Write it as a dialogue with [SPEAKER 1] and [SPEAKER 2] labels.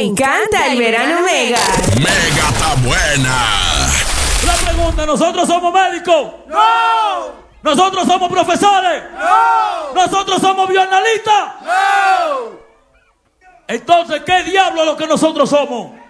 [SPEAKER 1] encanta el verano Mega.
[SPEAKER 2] Mega está buena.
[SPEAKER 3] La pregunta, ¿nosotros somos médicos?
[SPEAKER 4] ¡No!
[SPEAKER 3] ¿Nosotros somos profesores?
[SPEAKER 4] ¡No!
[SPEAKER 3] ¿Nosotros somos bioanalistas?
[SPEAKER 4] ¡No!
[SPEAKER 3] Entonces, ¿qué diablo es lo que nosotros somos?